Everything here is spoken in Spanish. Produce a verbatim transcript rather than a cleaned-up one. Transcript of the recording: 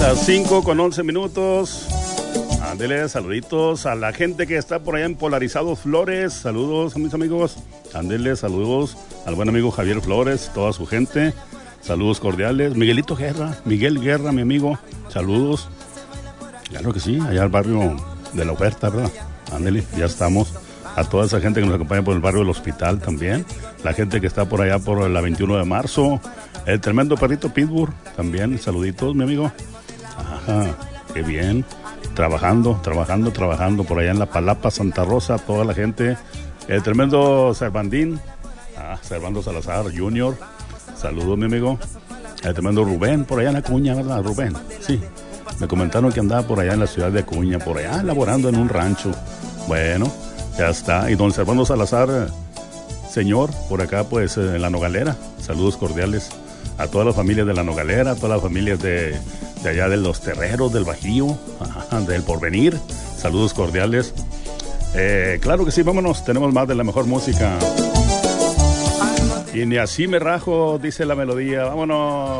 Las cinco con once minutos. Ándele, saluditos a la gente que está por allá en Polarizados Flores. Saludos a mis amigos. Ándele, saludos al buen amigo Javier Flores, toda su gente. Saludos cordiales. Miguelito Guerra, Miguel Guerra, mi amigo. Saludos. Claro que sí, allá al barrio de la Oferta, ¿verdad? Ándele, ya estamos. A toda esa gente que nos acompaña por el barrio del Hospital también. La gente que está por allá por la veintiuno de marzo. El tremendo perrito Pittsburgh también. Saluditos, mi amigo. Ajá, qué bien. Trabajando, trabajando, trabajando por allá en la Palapa, Santa Rosa. Toda la gente. El tremendo Cervandín. Ah, Servando Salazar junior Saludos, mi amigo. El tremendo Rubén, por allá en Acuña, ¿verdad, Rubén? Sí. Me comentaron que andaba por allá en la ciudad de Acuña, por allá laborando en un rancho. Bueno, ya está. Y don Servando Salazar, señor, por acá pues en la Nogalera. Saludos cordiales a todas las familias de la Nogalera, a todas las familias de, de allá de los Terreros, del Bajío, ajá, del Porvenir. Saludos cordiales. Eh, claro que sí, vámonos, tenemos más de la mejor música. Y ni así me rajo, dice la melodía. Vámonos.